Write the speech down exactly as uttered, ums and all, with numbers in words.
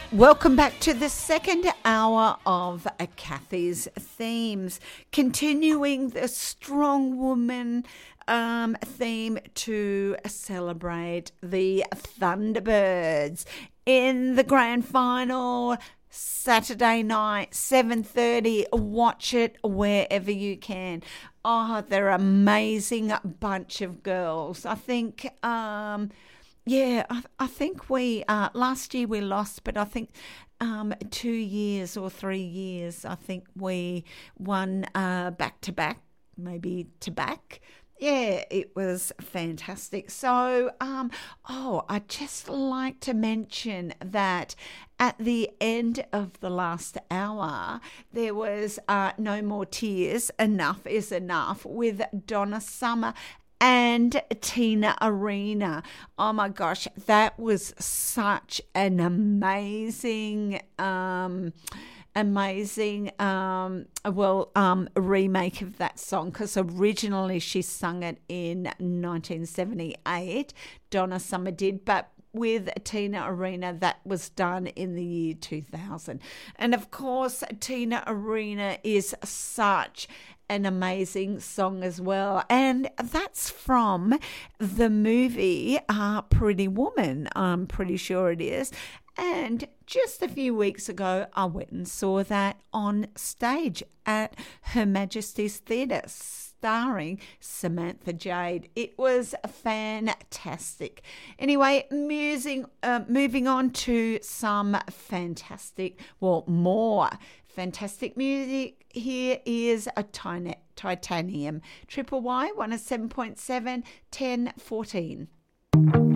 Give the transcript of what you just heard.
Welcome back to the second hour of Kathy's Themes, continuing the strong woman um, theme to celebrate the Thunderbirds in the grand final Saturday night, seven thirty. Watch it wherever you can. Oh, they're an amazing bunch of girls. I think... Um, Yeah, I, I think we, uh, last year we lost, but I think um, two years or three years, I think we won uh, back-to-back, maybe to back. Yeah, it was fantastic. So, um, oh, I'd just like to mention that at the end of the last hour, there was uh, No More Tears, Enough is Enough, with Donna Summer and Tina Arena. Oh my gosh, that was such an amazing, um, amazing, um, well, um, remake of that song, because originally she sung it in nineteen seventy-eight. Donna Summer did, but with Tina Arena, that was done in the year two thousand. And of course, Tina Arena is such an amazing song as well, and that's from the movie uh, Pretty Woman, I'm pretty sure it is. And just a few weeks ago, I went and saw that on stage at Her Majesty's Theatre, starring Samantha Jade. It was fantastic. Anyway, musing, uh, moving on to some fantastic, well, more fantastic music. Here is a tiny, Titanium. Triple Y, one oh seven point seven, ten fourteen.